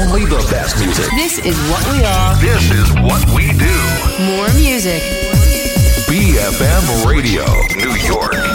Only the best music. This is what we are. This is what we do. More music. BFM Radio, New York.